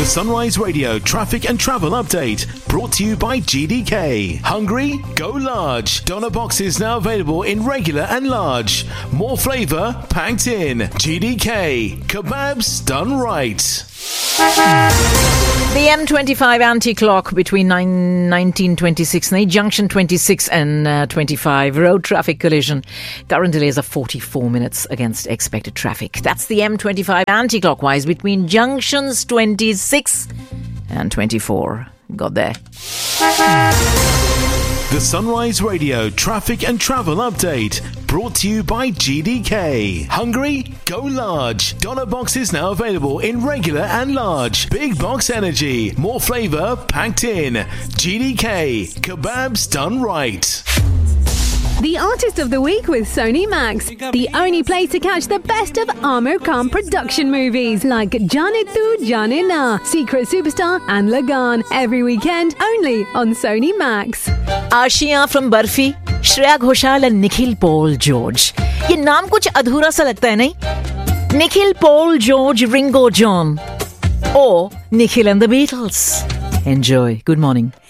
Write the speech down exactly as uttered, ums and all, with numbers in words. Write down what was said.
The Sunrise Radio traffic and travel update brought to you by G D K. Hungry? Go large. Doner boxes now available in regular and large. More flavour packed in. G D K. Kebabs done right. The M twenty-five anti-clock between nineteen twenty-six Ney Junction twenty-six and uh, twenty-five. Road traffic collision. Current delays are forty-four minutes against expected traffic. That's the M twenty-five anti-clockwise between junctions twenty-six and twenty-four. Got there. The Sunrise Radio traffic and travel update brought to you by G D K. Hungry? Go large. Doner boxes now available in regular and large. Big box energy. More flavour packed in. G D K. Kebabs done right. The Artist of the Week with Sony Max. The only place to catch the best of Amir Khan production movies like Jaane Tu Jaane Na, Secret Superstar and Lagan. Every weekend only on Sony Max. Ashiya from Barfi, Shreya Ghoshal and Nikhil Paul George. ये नाम कुछ अधूरा सा लगता है नहीं? Nikhil Paul George Ringo John or Nikhil and the Beatles. Enjoy. Good morning.